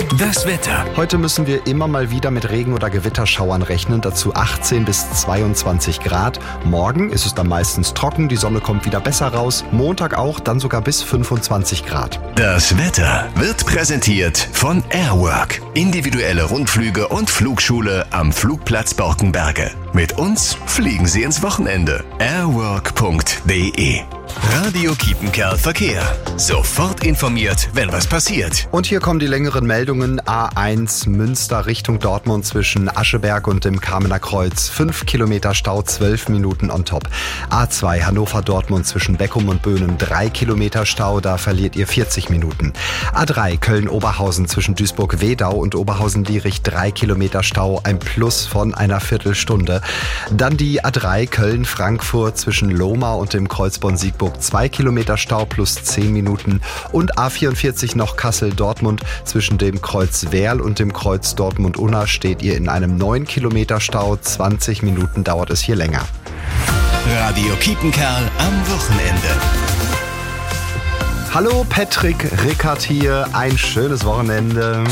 Das Wetter. Heute müssen wir immer mal wieder mit Regen- oder Gewitterschauern rechnen, dazu 18 bis 22 Grad. Morgen ist es dann meistens trocken, die Sonne kommt wieder besser raus. Montag auch, dann sogar bis 25 Grad. Das Wetter wird präsentiert von Airwork. Individuelle Rundflüge und Flugschule am Flugplatz Borkenberge. Mit uns fliegen Sie ins Wochenende. airwork.de. Radio Kiepenkerl Verkehr. Sofort informiert, wenn was passiert. Und hier kommen die längeren Meldungen. A1 Münster Richtung Dortmund zwischen Ascheberg und dem Kamener Kreuz. 5 Kilometer Stau, 12 Minuten on top. A2 Hannover-Dortmund zwischen Beckum und Böhnen. 3 Kilometer Stau, da verliert ihr 40 Minuten. A3 Köln-Oberhausen zwischen Duisburg-Wedau und Oberhausen-Lierich. 3 Kilometer Stau, ein Plus von einer Viertelstunde. Dann die A3 Köln-Frankfurt zwischen Lohmar und dem Kreuz Bonn-Siegburg. 2 Kilometer Stau plus 10 Minuten. Und A44 noch Kassel-Dortmund zwischen dem Kreuz Werl und dem Kreuz Dortmund-Unna steht ihr in einem 9 Kilometer Stau. 20 Minuten dauert es hier länger. Radio Kiepenkerl am Wochenende. Hallo, Patrick Rickert hier. Ein schönes Wochenende.